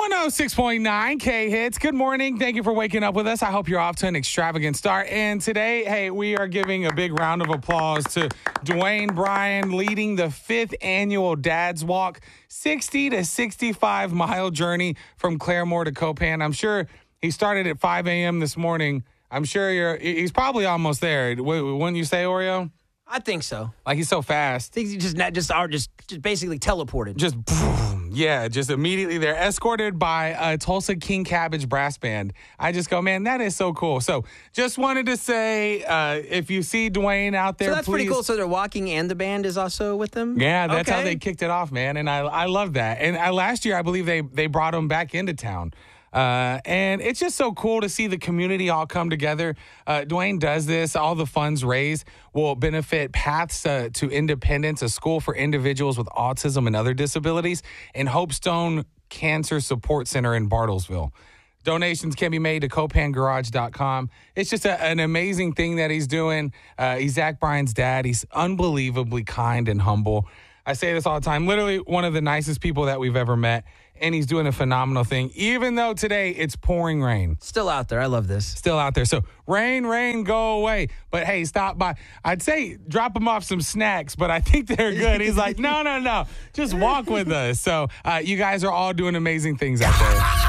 106.9 K Hits. Good morning. Thank you for waking up with us. I hope you're off to an extravagant start. And today, hey, we are giving a big round of applause to Dwayne Bryan leading the 5th annual Dad's Walk, 60 to 65 mile journey from Claremore to Copan. I'm sure he started at 5 a.m. this morning. I'm sure he's probably almost there. Wouldn't you say, Oreo? I think so. Like, he's so fast. I think you just basically teleported. Just boom. Yeah, just immediately they're escorted by a Tulsa King Cabbage brass band. I just go, man, that is so cool. So just wanted to say, if you see Dwayne out there, so that's please. pretty cool. So they're walking and the band is also with them? Yeah, that's how they kicked it off, man. And I love that. And last year, I believe they brought him back into town. And it's just so cool to see the community all come together. Dwayne does this. All the funds raised will benefit Paths to Independence, a school for individuals with autism and other disabilities, and Hopestone Cancer Support Center in Bartlesville. Donations can be made to CopanGarage.com. It's just an amazing thing that he's doing. He's Zach Bryan's dad. He's unbelievably kind and humble. I say this all the time, literally one of the nicest people that we've ever met, and he's doing a phenomenal thing, even though today it's pouring rain. Still out there. I love this. Still out there. So rain, go away. But, hey, stop by. I'd say drop him off some snacks, but I think they're good. He's like, no. Just walk with us. So you guys are all doing amazing things out there.